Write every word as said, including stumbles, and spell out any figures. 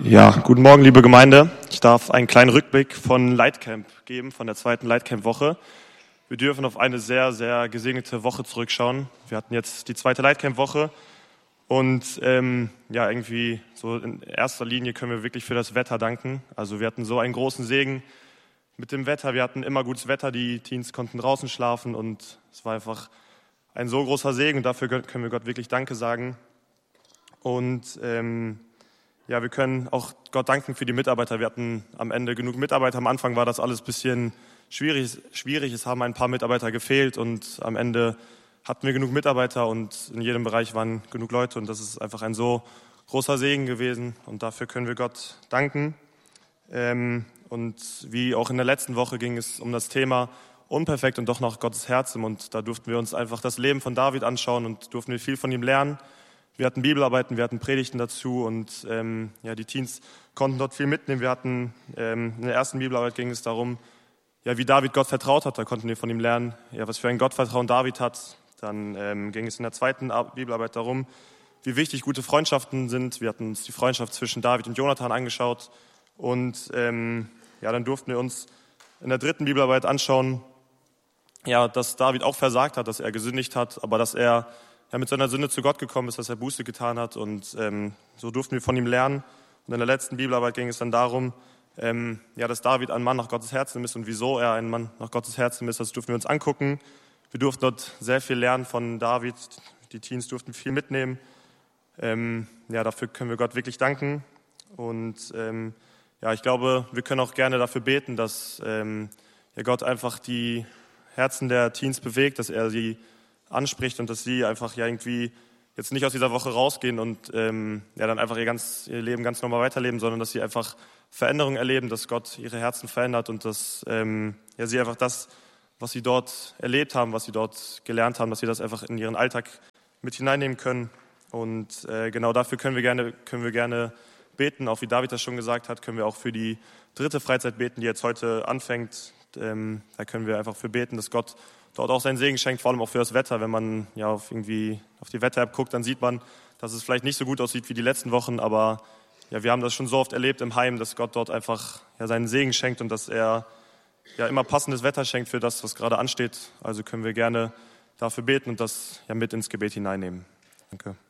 Ja, guten Morgen, liebe Gemeinde. Ich darf einen kleinen Rückblick von Lightcamp geben, von der zweiten Lightcamp-Woche. Wir dürfen auf eine sehr, sehr gesegnete Woche zurückschauen. Wir hatten jetzt die zweite Lightcamp-Woche und ähm, ja, irgendwie so in erster Linie können wir wirklich für das Wetter danken. Also wir hatten so einen großen Segen mit dem Wetter. Wir hatten immer gutes Wetter, die Teens konnten draußen schlafen und es war einfach ein so großer Segen und dafür können wir Gott wirklich Danke sagen. Und ähm, ja, wir können auch Gott danken für die Mitarbeiter. Wir hatten am Ende genug Mitarbeiter. Am Anfang war das alles ein bisschen schwierig. schwierig. Es haben ein paar Mitarbeiter gefehlt und am Ende hatten wir genug Mitarbeiter und in jedem Bereich waren genug Leute. Und das ist einfach ein so großer Segen gewesen und dafür können wir Gott danken. Ähm, und wie auch in der letzten Woche ging es um das Thema unperfekt und doch noch Gottes Herz. Und da durften wir uns einfach das Leben von David anschauen und durften wir viel von ihm lernen. Wir hatten Bibelarbeiten, wir hatten Predigten dazu und ähm, ja, die Teens konnten dort viel mitnehmen. Wir hatten ähm, in der ersten Bibelarbeit ging es darum, ja, wie David Gott vertraut hat. Da konnten wir von ihm lernen, ja, was für ein Gottvertrauen David hat. Dann ähm, ging es in der zweiten Bibelarbeit darum, wie wichtig gute Freundschaften sind. Wir hatten uns die Freundschaft zwischen David und Jonathan angeschaut und ähm, ja, dann durften wir uns in der dritten Bibelarbeit anschauen, ja, dass David auch versagt hat, dass er gesündigt hat, aber dass er ja, mit seiner Sünde zu Gott gekommen ist, dass er Buße getan hat und ähm, so durften wir von ihm lernen. Und in der letzten Bibelarbeit ging es dann darum, ähm, ja, dass David ein Mann nach Gottes Herzen ist und wieso er ein Mann nach Gottes Herzen ist, das durften wir uns angucken. Wir durften dort sehr viel lernen von David, die Teens durften viel mitnehmen. Ähm, ja, dafür können wir Gott wirklich danken und ähm, ja, ich glaube, wir können auch gerne dafür beten, dass ähm, ja, Gott einfach die Herzen der Teens bewegt, dass er sie anspricht und dass sie einfach ja irgendwie jetzt nicht aus dieser Woche rausgehen und ähm, ja dann einfach ihr, ganz, ihr Leben ganz normal weiterleben, sondern dass sie einfach Veränderungen erleben, dass Gott ihre Herzen verändert und dass ähm, ja, sie einfach das, was sie dort erlebt haben, was sie dort gelernt haben, dass sie das einfach in ihren Alltag mit hineinnehmen können. Und äh, genau dafür können wir gerne, können wir gerne beten. Auch wie David das schon gesagt hat, können wir auch für die dritte Freizeit beten, die jetzt heute anfängt. Ähm, da können wir einfach für beten, dass Gott dort auch seinen Segen schenkt, vor allem auch für das Wetter. Wenn man ja auf, irgendwie auf die Wetter-App guckt, dann sieht man, dass es vielleicht nicht so gut aussieht wie die letzten Wochen, aber ja, wir haben das schon so oft erlebt im Heim, dass Gott dort einfach ja, seinen Segen schenkt und dass er ja immer passendes Wetter schenkt für das, was gerade ansteht. Also können wir gerne dafür beten und das ja mit ins Gebet hineinnehmen. Danke.